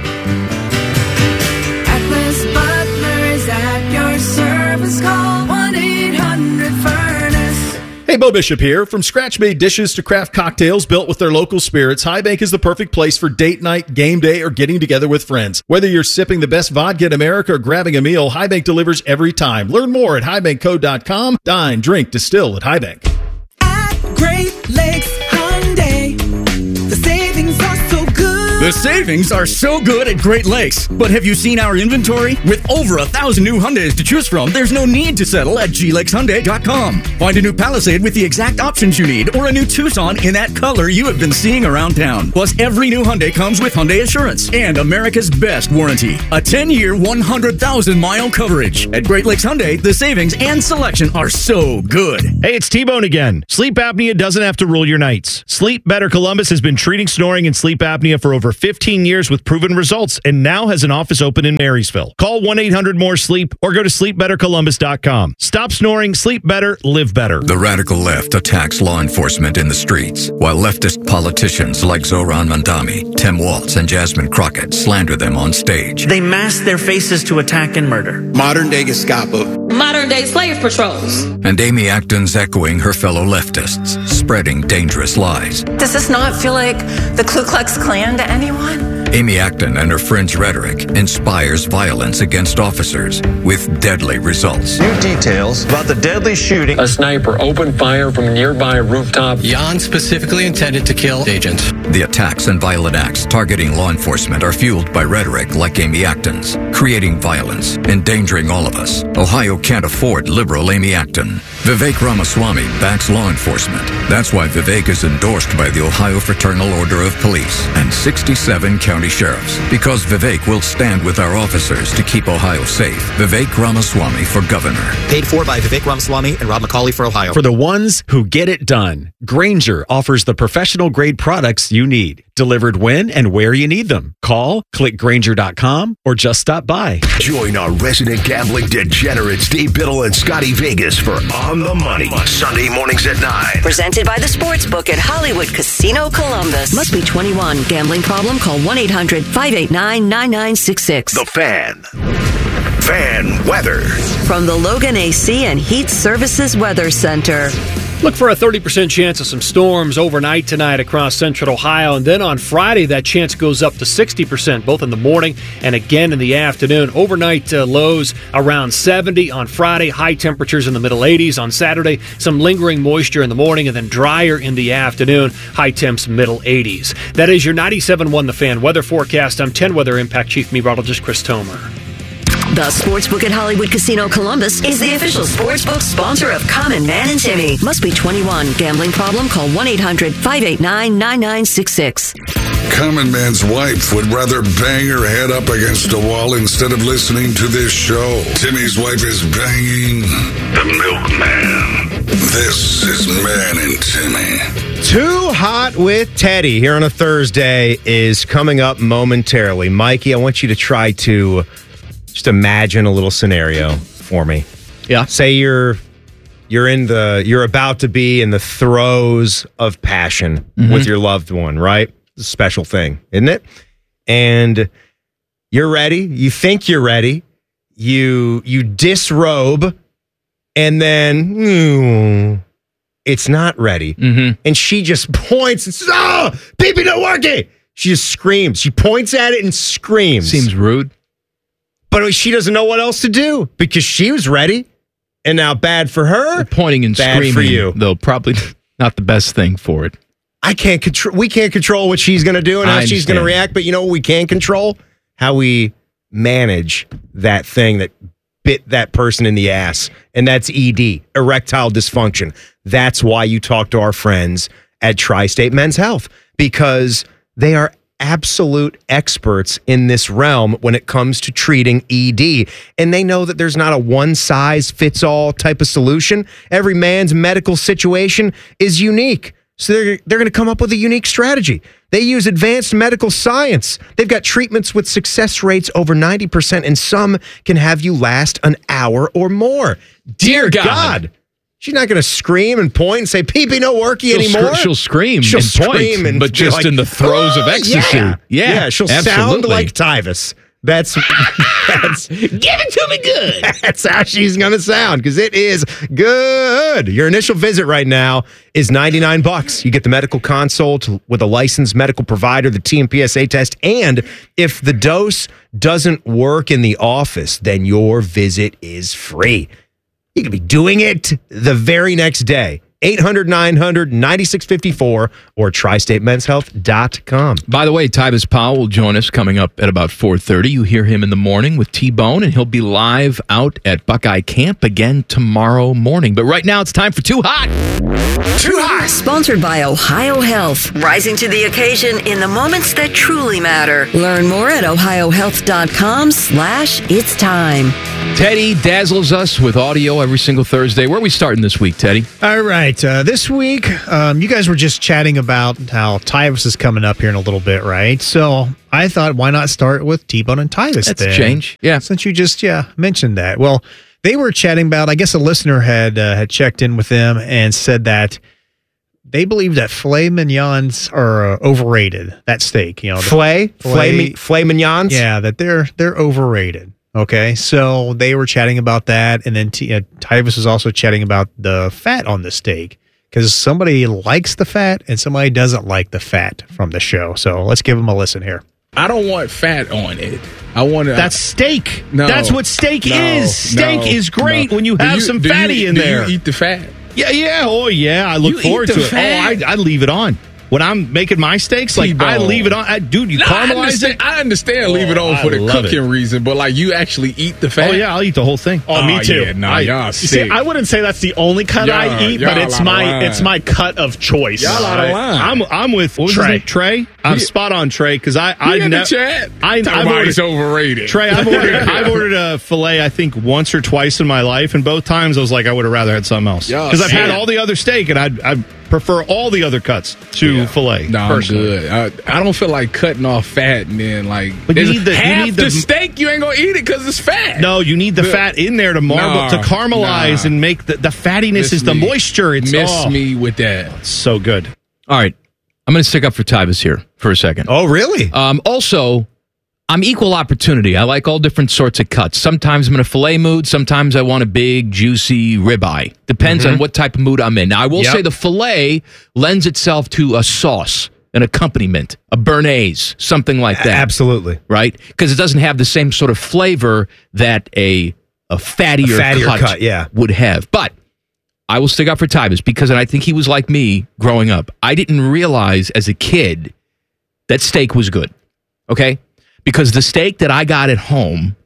Atlas Butler is at your service. Call one eight hundred furnace. Hey, Bo Bishop here. From scratch-made dishes to craft cocktails built with their local spirits, High Bank is the perfect place for date night, game day, or getting together with friends. Whether you're sipping the best vodka in America or grabbing a meal, High Bank delivers every time. Learn more at high bank co dot com. Dine, drink, distill at High Bank. At Great Lakes Hyundai, the savings are so good. The savings are so good at Great Lakes. But have you seen our inventory? With over a thousand new Hyundais to choose from, there's no need to settle at G Lakes Hyundai dot com. Find a new Palisade with the exact options you need, or a new Tucson in that color you have been seeing around town. Plus, every new Hyundai comes with Hyundai Assurance and America's best warranty. A ten-year, one hundred thousand mile coverage. At Great Lakes Hyundai, the savings and selection are so good. Hey, it's T-Bone again. Sleep apnea doesn't have to rule your nights. Sleep Better Columbus has been treating snoring and sleep apnea for over fifteen years with proven results and now has an office open in Marysville. Call one eight hundred more sleep or go to sleep better columbus dot com. Stop snoring, sleep better, live better. The radical left attacks law enforcement in the streets, while leftist politicians like Zohran Mandami, Tim Waltz, and Jasmine Crockett slander them on stage. They mask their faces to attack and murder. Modern day Gestapo. Modern day slave patrols. And Amy Acton's echoing her fellow leftists, spreading dangerous lies. Does this not feel like the Ku Klux Klan to anyone? Amy Acton and her friends' rhetoric inspires violence against officers with deadly results. New details about the deadly shooting. A sniper opened fire from a nearby rooftop. Jan specifically intended to kill agents. The attacks and violent acts targeting law enforcement are fueled by rhetoric like Amy Acton's, creating violence, endangering all of us. Ohio can't afford liberal Amy Acton. Vivek Ramaswamy backs law enforcement. That's why Vivek is endorsed by the Ohio Fraternal Order of Police and sixty-seven county sheriffs. Because Vivek will stand with our officers to keep Ohio safe. Vivek Ramaswamy for governor. Paid for by Vivek Ramaswamy and Rob McCauley for Ohio. For the ones who get it done, Grainger offers the professional grade products you need, delivered when and where you need them. Call, click Grainger dot com, or just stop by. Join our resident gambling degenerates, Dave Biddle and Scotty Vegas for On the Money, Sunday mornings at nine. Presented by the Sportsbook at Hollywood Casino Columbus. Must be twenty-one. Gambling problem? Call one eight hundred five eight nine nine nine six six. The Fan. Fan weather. From the Logan A C and Heat Services Weather Center. Look for a thirty percent chance of some storms overnight tonight across central Ohio. And then on Friday, that chance goes up to sixty percent, both in the morning and again in the afternoon. Overnight uh, lows around seventy on Friday, high temperatures in the middle eighties. On Saturday, some lingering moisture in the morning and then drier in the afternoon, high temps middle eighties. That is your ninety-seven point one The Fan weather forecast. I'm ten Weather Impact Chief Meteorologist Chris Tomer. The Sportsbook at Hollywood Casino Columbus is the official sportsbook sponsor of Common Man and Timmy. Must be twenty-one. Gambling problem? Call one eight hundred five eight nine nine nine six six. Common Man's wife would rather bang her head up against a wall instead of listening to this show. Timmy's wife is banging the milkman. This is Man and Timmy. Too Hot with Teddy here on a Thursday is coming up momentarily. Mikey, I want you to try to just imagine a little scenario for me. Yeah. Say you're you're in the you're about to be in the throes of passion mm-hmm. with your loved one, right? It's a special thing, isn't it? And you're ready. You think you're ready. You you disrobe, and then mm, it's not ready. Mm-hmm. And she just points and says, "Oh, baby, not working." She just screams. She points at it and screams. Seems rude. But she doesn't know what else to do because she was ready, and now bad for her. The pointing and bad screaming, for you. though, probably not the best thing for it. I can't control. We can't control what she's going to do and how she's going to react. But you know what we can control? How we manage that thing that bit that person in the ass, and that's E D, erectile dysfunction. That's why you talk to our friends at Tri-State Men's Health, because they are absolute experts in this realm when it comes to treating E D. And they know that there's not a one-size-fits-all type of solution. Every man's medical situation is unique. So they're, they're going to come up with a unique strategy. They use advanced medical science. They've got treatments with success rates over ninety percent, and some can have you last an hour or more. Dear, Dear God. God. She's not going to scream and point and say, "Pee-pee, no worky She'll anymore." Scr- she'll scream She'll and scream point, and but be just like, in the throes of "Oh, ecstasy. Yeah, Yeah, yeah. She'll sound absolutely. like Tyvus. That's that's give it to me good. That's how she's going to sound because it is good. Your initial visit right now is ninety-nine bucks. You get the medical consult with a licensed medical provider, the T M P S A test, and if the dose doesn't work in the office, then your visit is free. You could be doing it the very next day. eight hundred, nine hundred, ninety-six fifty-four or tri state men's health dot com. By the way, Tyvus Powell will join us coming up at about four thirty. You hear him in the morning with T-Bone, and he'll be live out at Buckeye Camp again tomorrow morning. But right now, it's time for Too Hot. Too Hot. Sponsored by Ohio Health. Rising to the occasion in the moments that truly matter. Learn more at ohio health dot com slash it's time. Teddy dazzles us with audio every single Thursday. Where are we starting this week, Teddy? All right. Uh, this week, um, you guys were just chatting about how Tyvus is coming up here in a little bit, right? So I thought, why not start with T-Bone and Tyvus That's then? a change. Yeah. Since you just, yeah, mentioned that. Well, they were chatting about, I guess a listener had uh, had checked in with them and said that they believe that filet mignons are uh, overrated. That steak, you know. the Filet? Filet, filet mignons? Yeah, that they're they're overrated. Okay, so they were chatting about that, and then T- uh, Tyvus was also chatting about the fat on the steak because somebody likes the fat and somebody doesn't like the fat from the show. So let's give them a listen here. I don't want fat on it. I want to. That's steak. No, That's what steak no, is. Steak no, is great no. when you Do have you- some do fatty you- in do there. You eat the fat. Yeah, yeah. Oh, yeah. I look You eat forward the to it. fat? Oh, I, I leave it on. When I'm making my steaks, like, T-bone. I leave it on. I, dude, you No, I caramelize understand, it? I understand. Leave it Oh, on for I the love cooking it. reason, but like you actually eat the fat. Oh, yeah. I'll eat the whole thing. Oh, me too. Yeah, nah, I, y'all you see, sick. I wouldn't say that's the only cut I Y'all- eat, but y'all it's out of my line. it's my cut of choice. Y'all out of line. I'm I'm with what was Trey. his name? Trey. I'm Yeah. spot on Trey because I You I in the never chat? I Talking I've about ordered, it's overrated. Trey. I've ordered I've ordered a fillet I think once or twice in my life, and both times I was like I would have rather had something else Y'all because I've had sick. all the other steak and I I prefer all the other cuts to fillet. No, I'm personally. good. I, I don't feel like cutting off fat and then like But you there's need the- you half need the, the- steak. You ain't gonna eat it because it's fat. No, you need the Good. fat in there to marble Nah, to caramelize nah. and make the the fattiness Miss is the me. moisture. It's Miss oh, me with that. it's so good. All right. I'm going to stick up for Tyvus here for a second. Oh, really? Um, also, I'm equal opportunity. I like all different sorts of cuts. Sometimes I'm in a filet mood. Sometimes I want a big, juicy ribeye. Depends Mhm. on what type of mood I'm in. Now, I will Yep. say the filet lends itself to a sauce, an accompaniment, a béarnaise, something like that. Absolutely. Right? Because it doesn't have the same sort of flavor that a a fattier, A fattier cut, cut, yeah. would have. But I will stick up for Tyvus because and I think he was like me growing up. I didn't realize as a kid that steak was good. Okay? Because the steak that I got at home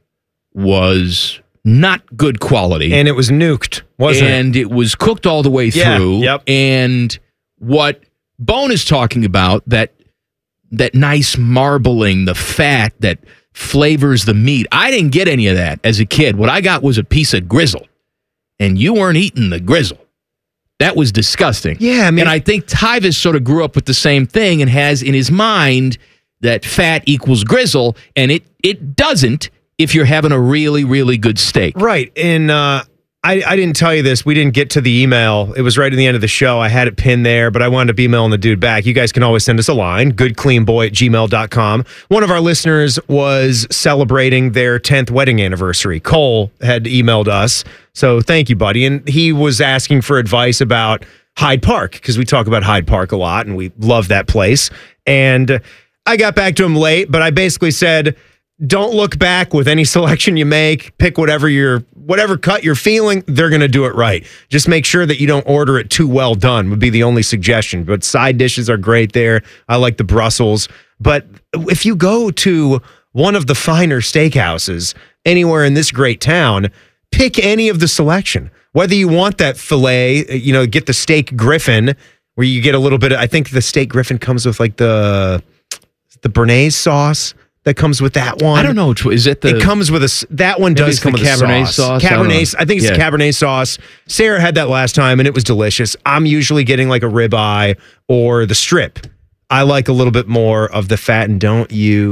was not good quality. And it was nuked, wasn't it? and it? was cooked all the way Yeah, through. yep. And what Bone is talking about, that that nice marbling, the fat that flavors the meat. I didn't get any of that as a kid. What I got was a piece of grizzle. And you weren't eating the grizzle. That was disgusting. Yeah, I mean- and I think Tyvus sort of grew up with the same thing and has in his mind that fat equals grizzle, and it it doesn't if you're having a really, really good steak. Right. And uh, I, I didn't tell you this. We didn't get to the email. It was right at the end of the show. I had it pinned there, but I wound up emailing the dude back. You guys can always send us a line, goodcleanboy at gmail dot com. One of our listeners was celebrating their tenth wedding anniversary. Cole had emailed us. So thank you, buddy. And he was asking for advice about Hyde Park because we talk about Hyde Park a lot and we love that place. And I got back to him late, but I basically said, don't look back with any selection you make. Pick whatever you're, whatever cut you're feeling, they're going to do it right. Just make sure that you don't order it too well done would be the only suggestion. But side dishes are great there. I like the Brussels. But if you go to one of the finer steakhouses anywhere in this great town, pick any of the selection. Whether you want that filet, you know, get the steak griffin where you get a little bit of, I think the steak griffin comes with like the the béarnaise sauce that comes with that one. I don't know. which- Is it the? It comes with a s- that one Maybe does it's come the with a Cabernet sauce. sauce? I don't know. Cabernet. I, think it's Yeah. the Cabernet sauce. Sarah had that last time and it was delicious. I'm usually getting like a ribeye or the strip. I like a little bit more of the fat, and don't you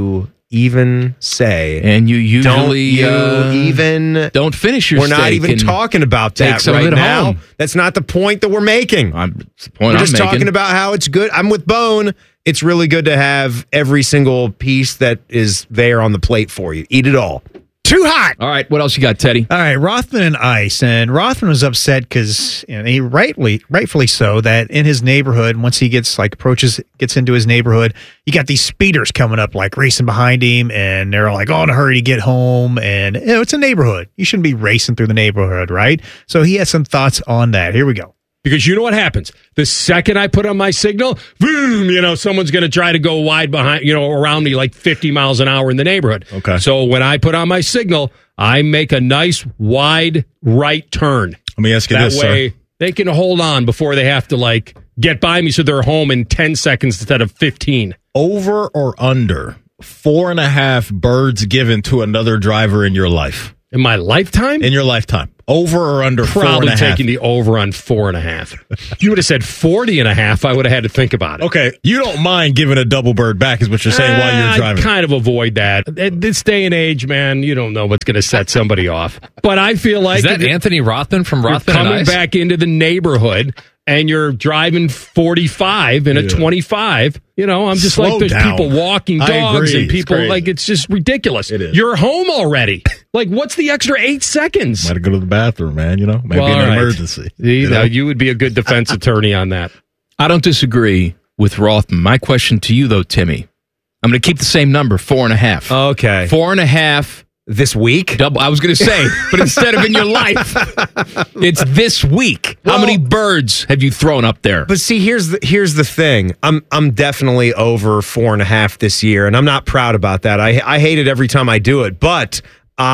even say. And you usually don't you uh, even don't finish your We're not steak even and talking about take that some right of it now. home. That's not the point that we're making. I'm, it's the point we're I'm just making. talking about how it's good. I'm with Bone. It's really good to have every single piece that is there on the plate for you. Eat it all. Too hot. All right, what else you got, Teddy? All right, Rothman and Ice, and Rothman was upset because, you know, he rightly, rightfully so, that in his neighborhood, once he gets like approaches, gets into his neighborhood, you got these speeders coming up, like racing behind him, and they're like, "Oh, in a hurry to get home," and you know, it's a neighborhood. You shouldn't be racing through the neighborhood, right? So he has some thoughts on that. Here we go. Because you know what happens? The second I put on my signal, boom, you know, someone's going to try to go wide behind, you know, around me like fifty miles an hour in the neighborhood. Okay. So when I put on my signal, I make a nice wide right turn. Let me ask you that this, way sir. they can hold on before they have to like get by me so they're home in ten seconds instead of fifteen. Over or under four and a half birds given to another driver in your life? In my lifetime? In your lifetime. Over or under four and Probably a half? taking the over on four and a half. If you would have said forty and a half, I would have had to think about it. Okay, you don't mind giving a double bird back is what you're saying while you're driving. I kind of avoid that. At this day and age, man, you don't know what's going to set somebody off. But I feel like... Is that Anthony Rothman from Rothman you're and coming Ice? back into the neighborhood and you're driving forty-five in a Yeah. twenty-five. You know, I'm just Slow like, there's down. people walking I dogs agree. and It's people, crazy. like, it's just ridiculous. It is. You're home already. Like, what's the extra eight seconds? Might have go to the bathroom, man, you know? Maybe Well, an all right. emergency. See, you now know? you would be a good defense attorney on that. I don't disagree with Rothman. My question to you, though, Timmy, I'm going to keep the same number, four and a half. Okay. Four and a half. This week? Double. I was going to say, but instead of in your life, it's this week. How Well- many birds have you thrown up there? But see, here's the here's the thing. I'm I'm definitely over four and a half this year, and I'm not proud about that. I I hate it every time I do it, but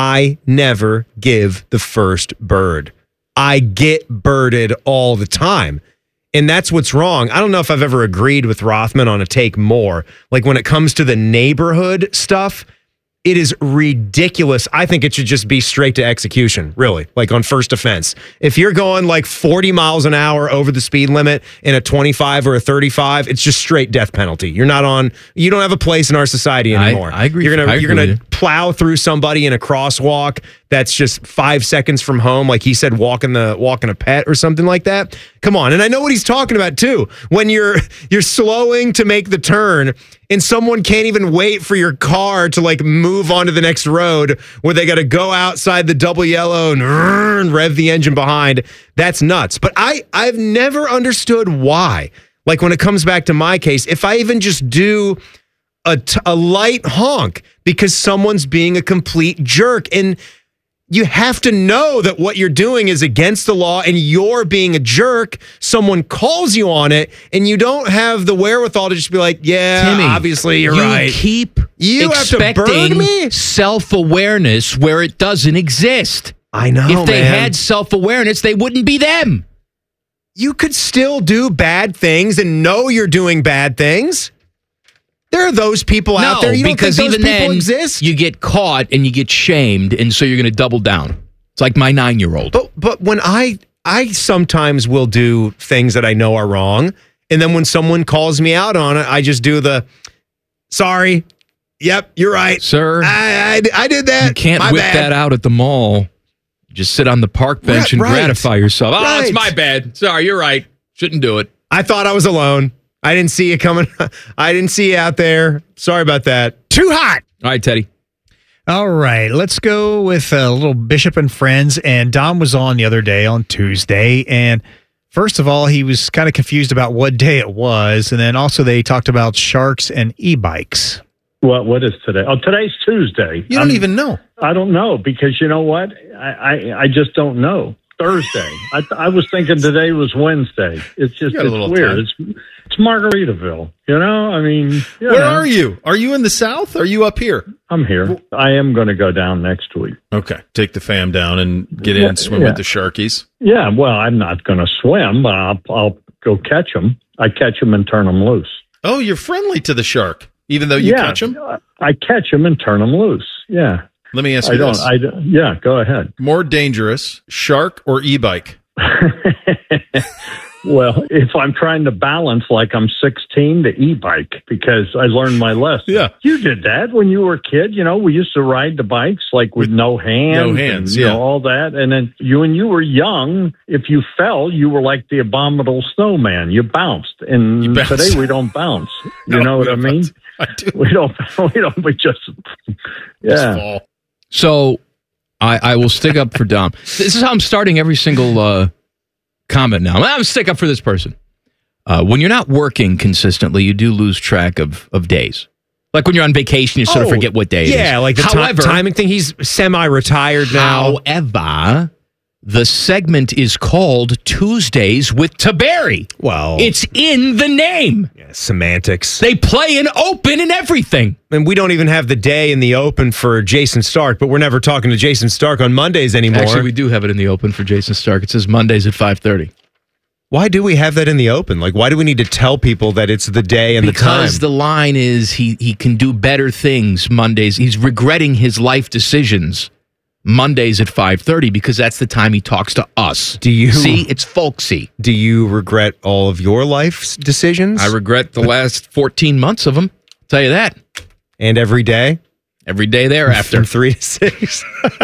I never give the first bird. I get birded all the time. And that's what's wrong. I don't know if I've ever agreed with Rothman on a take more. Like when it comes to the neighborhood stuff, it is ridiculous. I think it should just be straight to execution, really, like on first offense. If you're going like forty miles an hour over the speed limit in a twenty-five or a thirty-five, it's just straight death penalty. You're not on, you don't have a place in our society I- anymore. I agree- You're going I to, you're agree going with to you. plow through somebody in a crosswalk that's just five seconds from home, like he said, walking the walking a pet or something like that. Come on, and I know what he's talking about too. When you're you're slowing to make the turn, and someone can't even wait for your car to like move onto the next road, where they got to go outside the double yellow and, and rev the engine behind. That's nuts. But I I've never understood why. Like when it comes back to my case, if I even just do a, t- a light honk because someone's being a complete jerk. And you have to know that what you're doing is against the law and you're being a jerk. Someone calls you on it and you don't have the wherewithal to just be like, yeah, Timmy, obviously you're you right. keep You have to burn expecting me? self-awareness where it doesn't exist. I know, If they man. had self-awareness, they wouldn't be them. You could still do bad things and know you're doing bad things. There are those people out there. You don't think because those even people then, exist? you get caught and you get shamed, and so you're going to double down. It's like my nine-year-old. But but when I I sometimes will do things that I know are wrong, and then when someone calls me out on it, I just do the sorry. Yep, you're right, sir. I I, I did that. You can't My whip bad. that out at the mall. Just sit on the park bench Right, and right. gratify yourself. Oh, Right. it's my bad. Sorry, you're right. Shouldn't do it. I thought I was alone. I didn't see you coming. I didn't see you out there. Sorry about that. Too hot. All right, Teddy. All right, let's go with a little Bishop and Friends. And Dom was on the other day on Tuesday. And first of all, he was kind of confused about what day it was. And then also they talked about sharks and e-bikes. What what is today? Oh, today's Tuesday. You don't even know. I don't know because you know what? I I, I just don't know. Thursday. I I was thinking today was Wednesday. It's just You got a it's little weird. time. It's it's Margaritaville. You know, I mean, you Where know. are you? Are you in the South? Are you up here? I'm here. I am going to go down next week. Okay. Take the fam down and get in Yeah, and swim yeah. with the Sharkies. Yeah. Well, I'm not going to swim, but I'll I'll go catch them. I catch them and turn them loose. Oh, you're friendly to the shark, even though you yeah, catch them? I catch them and turn them loose. Yeah. Let me ask I you don't. this. I don't, yeah. Go ahead. More dangerous, shark or e-bike? Well, if I'm trying to balance like I'm sixteen, the e-bike, because I learned my lesson. Yeah. You did that when you were a kid. You know, we used to ride the bikes like with, with no hands. No hands, and, you yeah. know, all that. And then you, when you were young, if you fell, you were like the abominable snowman. You bounced. And You bounced. today we don't bounce. You No, know what we I don't mean? bounce. I do. We don't, we don't, we just, Just yeah. fall. So I, I will stick up for Dom. This is how I'm starting every single uh, comment now. I'm going to stick up for this person. Uh, when you're not working consistently, you do lose track of, of days. Like when you're on vacation, you sort of Oh, forget what day it is. Yeah, like the ti- However, timing thing. He's semi-retired now. However, the segment is called Tuesdays with Taberry. Well, It's in the name. yeah, semantics. They play an open and everything. And we don't even have the day in the open for Jason Stark, but we're never talking to Jason Stark on Mondays anymore. Actually, we do have it in the open for Jason Stark. It says Mondays at five thirty. Why do we have that in the open? Like, why do we need to tell people that it's the day and the time? Because the line is he he can do better things Mondays. He's regretting his life decisions Mondays at five thirty because that's the time he talks to us. Do you see? It's folksy. Do you regret all of your life's decisions? I regret the last fourteen months of them. I'll tell you that. And every day? Every day thereafter. From three to six.